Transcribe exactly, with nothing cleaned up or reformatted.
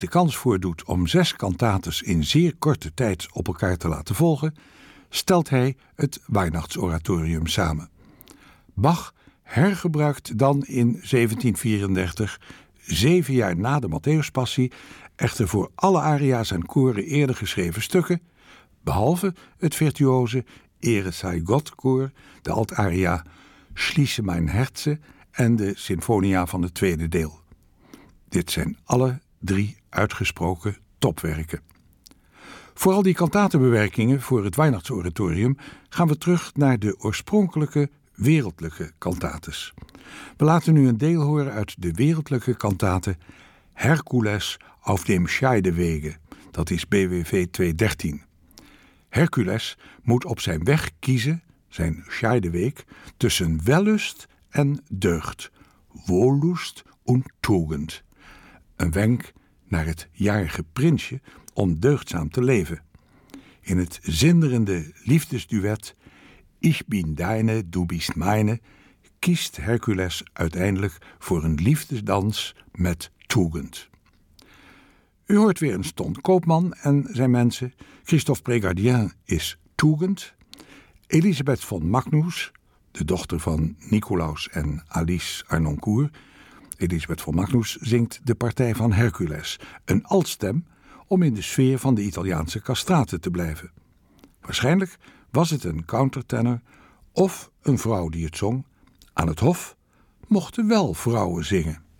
de kans voordoet om zes kantates in zeer korte tijd op elkaar te laten volgen, stelt hij het Weihnachtsoratorium samen. Bach hergebruikt dan in zeventien vierendertig, zeven jaar na de Matthäuspassie, echter voor alle aria's en koren eerder geschreven stukken, behalve het virtuoze Ehre sei Gott koor, de altaria Schließe mein Herze en de sinfonia van het tweede deel. Dit zijn alle drie uitgesproken topwerken. Voor al die kantatenbewerkingen voor het Weihnachtsoratorium gaan we terug naar de oorspronkelijke wereldlijke kantates. We laten nu een deel horen uit de wereldlijke kantate Herkules auf dem Scheidewege, dat is B W V tweehonderddertien. Hercules moet op zijn weg kiezen, zijn Scheideweg, tussen wellust en deugd, Wollust en Tugend. Een wenk naar het jarige prinsje om deugdzaam te leven. In het zinderende liefdesduet Ich bin deine, du bist meine kiest Hercules uiteindelijk voor een liefdesdans met Tugend. U hoort weer een Ton Koopman en zijn mensen. Christophe Prégardien is Tugend. Elisabeth von Magnus, de dochter van Nicolaus en Alice Arnoncourt. Elisabeth von Magnus zingt de partij van Hercules, een altstem om in de sfeer van de Italiaanse castraten te blijven. Waarschijnlijk was het een countertenor of een vrouw die het zong. Aan het hof mochten wel vrouwen zingen.